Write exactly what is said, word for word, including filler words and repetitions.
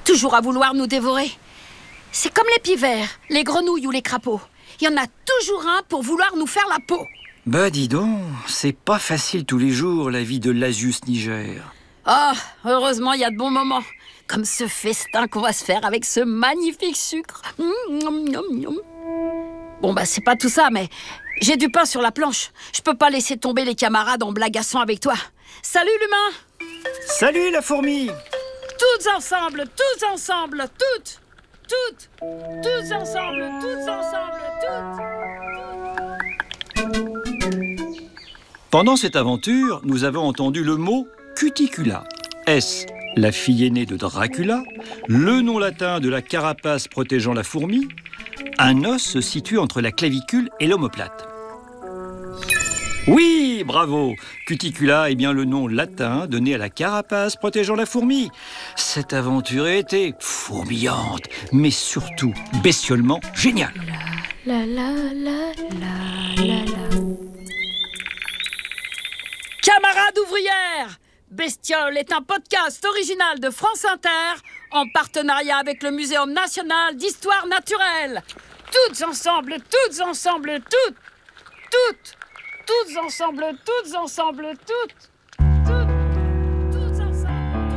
toujours à vouloir nous dévorer. C'est comme les pivers, les grenouilles ou les crapauds. Il y en a toujours un pour vouloir nous faire la peau. Bah dis donc, c'est pas facile tous les jours la vie de l'Asus Niger. Oh, heureusement, il y a de bons moments. Comme ce festin qu'on va se faire avec ce magnifique sucre. Mmh, nom, nom, nom. Bon, bah, c'est pas tout ça, mais j'ai du pain sur la planche. Je peux pas laisser tomber les camarades en blagassant avec toi. Salut, l'humain! Salut la fourmi! Toutes ensemble, tous ensemble, toutes! Toutes! Tous ensemble, toutes ensemble, toutes! Pendant cette aventure, nous avons entendu le mot cuticula. Est-ce la fille aînée de Dracula, le nom latin de la carapace protégeant la fourmi? Un os se situe entre la clavicule et l'omoplate. Oui, bravo! Cuticula est bien le nom latin donné à la carapace protégeant la fourmi. Cette aventure était fourmillante, mais surtout bestiolement géniale. La la la la la la. Camarades ouvrières, Bestiole est un podcast original de France Inter en partenariat avec le Muséum national d'histoire naturelle. Toutes ensemble, toutes ensemble, toutes, toutes, toutes ensemble, toutes ensemble, toutes.